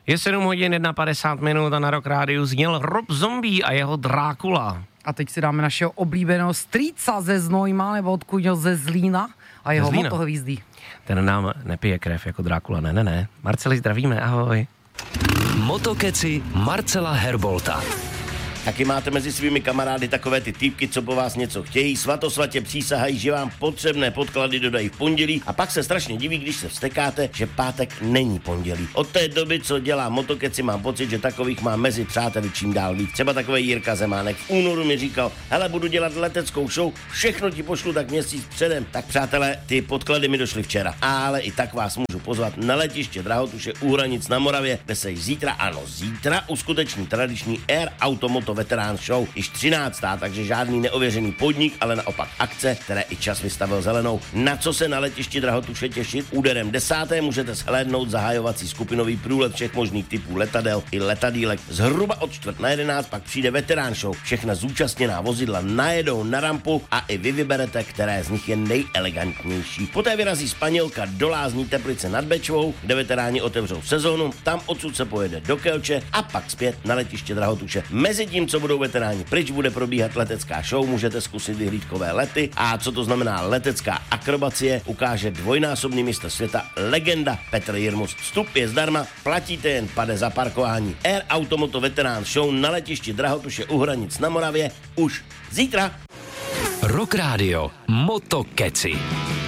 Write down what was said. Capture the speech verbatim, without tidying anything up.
Je sedm hodin padesát jedna minut a na Rock Rádiu zněl Rob Zombie a jeho Drákula. A teď si dáme našeho oblíbeného strýca ze Znojma, nebo odkud ze Zlína a jeho motohvízdy. Ten nám nepije krev jako Drákula, ne, ne, ne. Marceli, zdravíme, ahoj. Motokeci Marcela Herbolta. Taky máte mezi svými kamarády takové ty týpky, co po vás něco chtějí, svatosvatě přísahají, že vám potřebné podklady dodají v pondělí a pak se strašně diví, když se vztekáte, že pátek není pondělí. Od té doby, co dělá Motokeci, mám pocit, že takových má mezi přáteli čím dál víc. Třeba takový Jirka Zemánek v únoru mi říkal, hele, budu dělat leteckou show, všechno ti pošlu tak měsíc předem. Tak přátelé, ty podklady mi došly včera, ale i tak vás můžu pozvat na letiště Drahotuše u Hranic na Moravě, kde se již zítra, ano zítra, uskuteční tradiční Air Automoto Veterán Show, již třináctá, takže žádný neověřený podnik, ale naopak akce, které i čas vystavil zelenou. Na co se na letišti Drahotuše těšit? Úderem desáté můžete shlédnout zahajovací skupinový průlet všech možných typů letadel i letadílek. Zhruba od čtvrt na jedenáct pak přijde Veterán Show. Všechna zúčastněná vozidla najedou na rampu a i vy vyberete, které z nich je nejelegantnější. Poté vyrazí Španělka do Lázní Teplice nad Bečvou, kde veteráni otevřou sezónu, tam odsud se pojede do Kelče a pak zpět na letiště Drahotuše. Mezitím, co budou veteráni pryč, bude probíhat letecká show, můžete zkusit vyhlídkové lety a co to znamená letecká akrobacie, ukáže dvojnásobný mistr světa legenda Petr Jirmus. Vstup je zdarma, platíte jen pade za parkování. Air Automoto Veterán Show na letišti Drahotuše u Hranic na Moravě už zítra. Rock Radio Motokeci.